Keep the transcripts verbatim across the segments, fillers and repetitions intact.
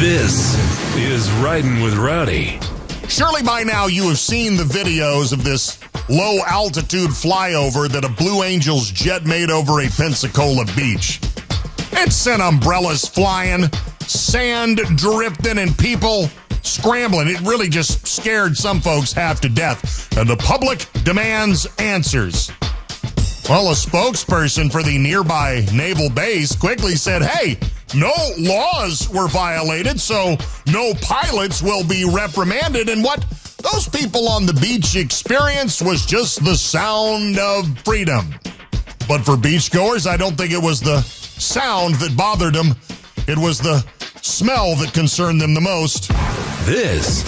This is Riding with Rowdy. Surely by now you have seen the videos of this low-altitude flyover that a Blue Angels jet made over a Pensacola beach. It sent umbrellas flying, sand drifting, and people scrambling. It really just scared some folks half to death. And the public demands answers. Well, a spokesperson for the nearby naval base quickly said, hey, no laws were violated, so no pilots will be reprimanded. And what those people on the beach experienced was just the sound of freedom. But for beachgoers, I don't think it was the sound that bothered them. It was the smell that concerned them the most. This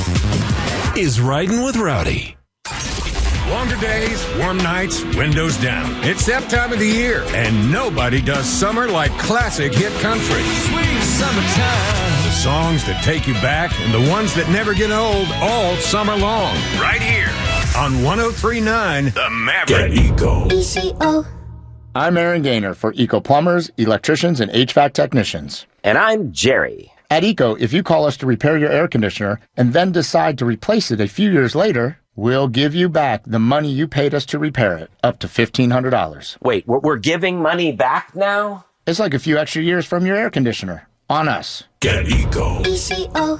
is Riding with Rowdy. Longer days, warm nights, windows down. It's that time of the year, and nobody does summer like classic hit country. Sweet summertime. The songs that take you back and the ones that never get old all summer long. Right here on one oh three point nine The Maverick. Get Eco. E C O. I'm Aaron Gaynor for Eco Plumbers, Electricians, and H V A C Technicians. And I'm Jerry. At Eco, if you call us to repair your air conditioner and then decide to replace it a few years later, we'll give you back the money you paid us to repair it, up to fifteen hundred dollars. Wait, we're, we're giving money back now? It's like a few extra years from your air conditioner. On us. Get Eco. E C O.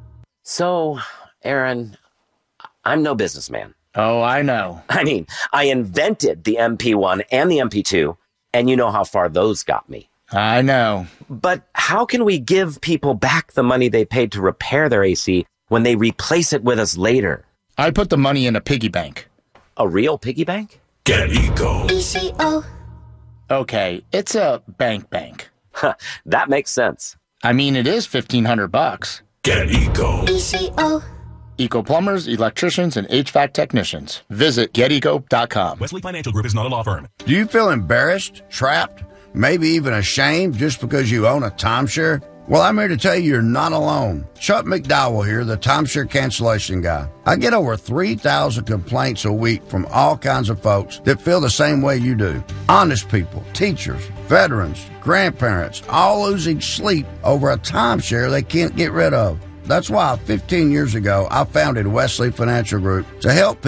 So, Aaron, I'm no businessman. Oh, I know. I mean, I invented the M P one and the M P two, and you know how far those got me. I know. But how can we give people back the money they paid to repair their A C when they replace it with us later? I put the money in a piggy bank. A real piggy bank? Get Eco. E C O. Okay, it's a bank bank. Huh, that makes sense. I mean, it is fifteen hundred bucks. Get Eco. E C O. Eco Plumbers, Electricians, and H V A C Technicians. Visit get eco dot com. Wesley Financial Group is not a law firm. Do you feel embarrassed, trapped, maybe even ashamed just because you own a timeshare? Well, I'm here to tell you you're not alone. Chuck McDowell here, the timeshare cancellation guy. I get over three thousand complaints a week from all kinds of folks that feel the same way you do. Honest people, teachers, veterans, grandparents, all losing sleep over a timeshare they can't get rid of. That's why fifteen years ago, I founded Wesley Financial Group to help people